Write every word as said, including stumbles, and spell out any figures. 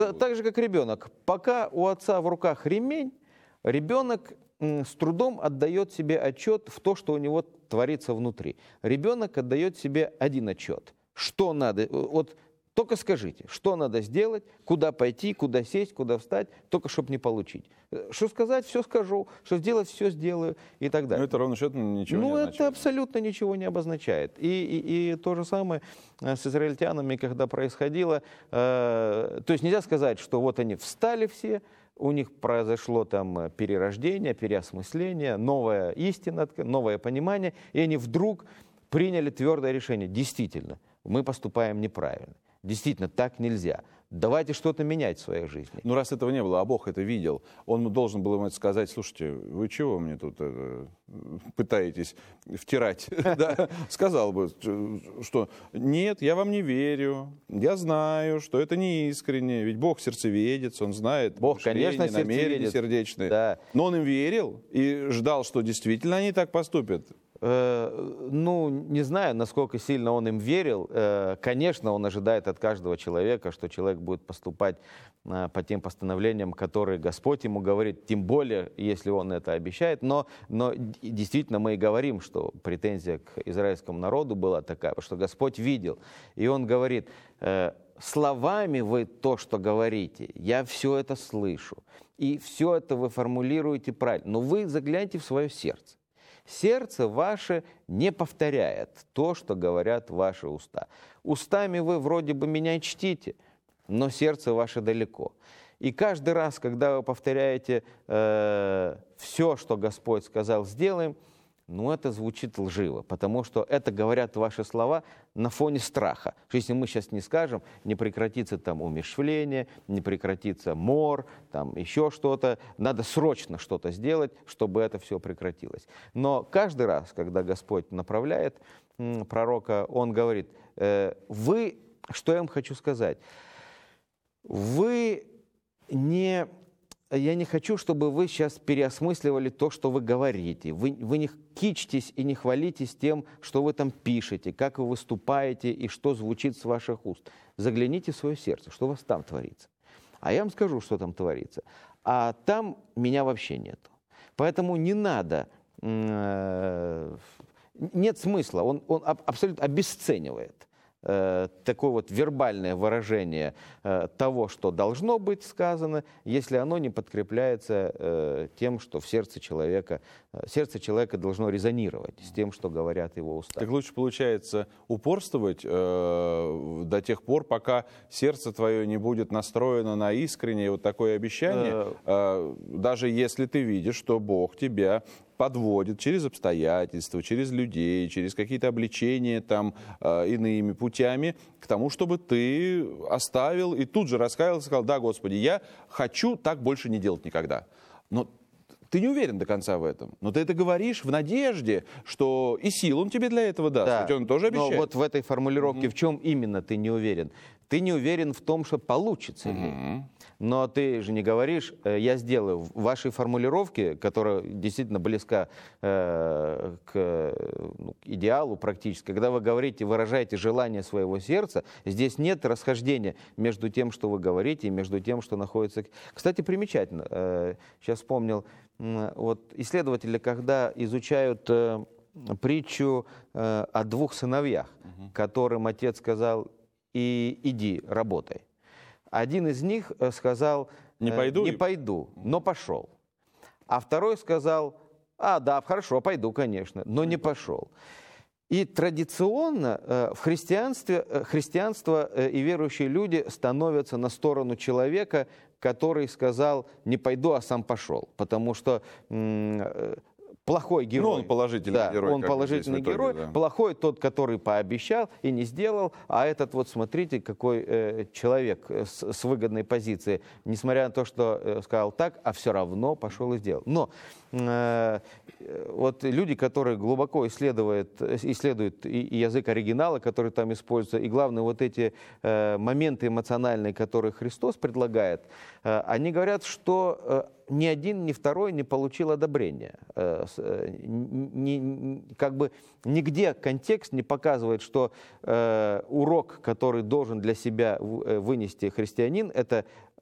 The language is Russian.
Так же, как ребенок. Пока у отца в руках ремень, ребенок с трудом отдает себе отчет в то, что у него творится внутри. Ребенок отдает себе один отчет. Что надо? Вот только скажите, что надо сделать, куда пойти, куда сесть, куда встать, только чтобы не получить. Что сказать, все скажу, что сделать, все сделаю и так далее. Ну, это ровно счет ничего ну, не означает. это абсолютно ничего не обозначает. И, и, и то же самое с израильтянами, когда происходило. Э, то есть нельзя сказать, что вот они встали все, у них произошло там перерождение, переосмысление, новая истина, новое понимание, и они вдруг приняли твердое решение. Действительно, мы поступаем неправильно. Действительно, так нельзя. Давайте что-то менять в своей жизни. Ну, раз этого не было, а Бог это видел, он должен был ему это сказать: слушайте, вы чего мне тут это, пытаетесь втирать? Сказал бы, что нет, я вам не верю, я знаю, что это не искренне, ведь Бог сердцеведец, он знает Бог, конечно, намерения сердечные. Но он им верил и ждал, что действительно они так поступят. Ну, не знаю, насколько сильно он им верил. Конечно, он ожидает от каждого человека, что человек будет поступать по тем постановлениям, которые Господь ему говорит, тем более, если он это обещает. Но, но действительно мы и говорим, что претензия к израильскому народу была такая, что Господь видел. И он говорит: словами вы то, что говорите, я все это слышу. И все это вы формулируете правильно. Но вы загляньте в свое сердце. Сердце ваше не повторяет то, что говорят ваши уста. Устами вы вроде бы меня чтите, но сердце ваше далеко. И каждый раз, когда вы повторяете э, все, что Господь сказал, сделаем, ну, это звучит лживо, потому что это говорят ваши слова на фоне страха. Что если мы сейчас не скажем, не прекратится там умерщвление, не прекратится мор, там еще что-то, надо срочно что-то сделать, чтобы это все прекратилось. Но каждый раз, когда Господь направляет м, пророка, он говорит: э, вы, что я вам хочу сказать, вы не... Я не хочу, чтобы вы сейчас переосмысливали то, что вы говорите. Вы, вы не кичтесь и не хвалитесь тем, что вы там пишете, как вы выступаете и что звучит с ваших уст. Загляните в свое сердце, что у вас там творится. А я вам скажу, что там творится. А там меня вообще нету. Поэтому не надо, э, нет смысла, он, он абсолютно обесценивает такое вот вербальное выражение того, что должно быть сказано, если оно не подкрепляется тем, что в сердце человека, сердце человека должно резонировать с тем, что говорят его уста. Так лучше, получается, упорствовать э, до тех пор, пока сердце твое не будет настроено на искреннее вот такое обещание, э, даже если ты видишь, что Бог тебя подводит через обстоятельства, через людей, через какие-то обличения там э, иными путями к тому, чтобы ты оставил и тут же раскаялся и сказал: да, Господи, я хочу так больше не делать никогда. Но ты не уверен до конца в этом. Но ты это говоришь в надежде, что и сил он тебе для этого даст. Да. Ведь он тоже обещает. Но вот в этой формулировке, Mm-hmm. в чем именно ты не уверен? Ты не уверен в том, что получится ли. Mm-hmm. Но ты же не говоришь: я сделаю. В вашей формулировке, которая действительно близка э, к, ну, к идеалу практически, когда вы говорите, выражаете желание своего сердца, здесь нет расхождения между тем, что вы говорите, и между тем, что находится... Кстати, примечательно. Э, сейчас вспомнил. Э, вот исследователи, когда изучают э, притчу э, о двух сыновьях, угу. которым отец сказал: и иди, работай. Один из них сказал: не пойду, не пойду, но пошел. А второй сказал: а, да, хорошо, пойду, конечно, но не пошел. И традиционно в христианстве, христианство и верующие люди становятся на сторону человека, который сказал: не пойду, а сам пошел. Потому что... плохой герой. Ну, он положительный да, герой. Он положительный итоге, герой. Да. Плохой тот, который пообещал и не сделал. А этот вот, смотрите, какой э, человек с, с выгодной позиции. Несмотря на то, что э, сказал так, а все равно пошел и сделал. Но э, вот люди, которые глубоко исследуют, исследуют и, и язык оригинала, который там используется, и главное, вот эти э, моменты эмоциональные, которые Христос предлагает, э, они говорят, что... Э, ни один, ни второй не получил одобрения. Э, э, ни, ни, как бы нигде контекст не показывает, что э, урок, который должен для себя вынести христианин, это